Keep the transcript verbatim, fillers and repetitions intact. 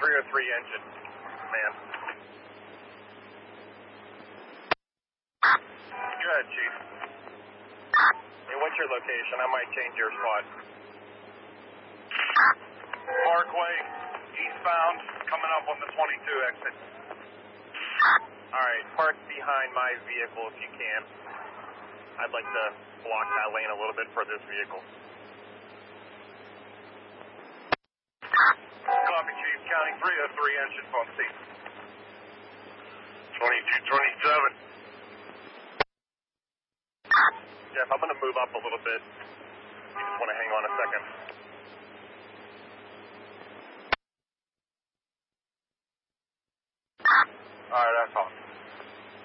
three oh three engine, man. Go ahead, Chief. Hey, what's your location? I might change your spot. Parkway, eastbound, coming up on the twenty-two exit. Alright, park behind my vehicle if you can. I'd like to block that lane a little bit for this vehicle. Copy, Chief. County three oh three, engine on seat. twenty-two twenty-seven. Jeff, I'm going to move up a little bit. You just want to hang on a second.